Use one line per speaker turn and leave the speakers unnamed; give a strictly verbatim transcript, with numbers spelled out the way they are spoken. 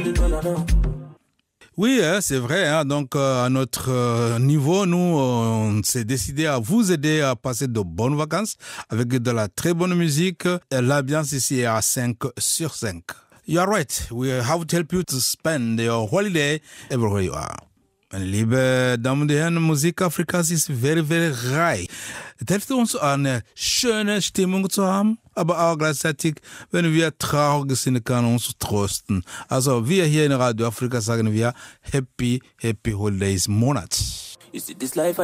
Oui, hein, c'est vrai. Hein. Donc, euh, à notre euh, niveau, nous, on s'est décidé à vous aider à passer de bonnes vacances avec de la très bonne musique. Et l'ambiance ici est à cinq sur cinq. You are right. We have to help you to spend your holiday everywhere you are. Meine liebe Damen und Herren, Musik Afrikas ist very, very reich. Es hilft uns, eine schöne Stimmung zu haben, aber auch gleichzeitig, wenn wir traurig sind, kann uns trösten. Also wir hier in Radio Afrika sagen wir Happy, Happy Holidays Monat. You see, this life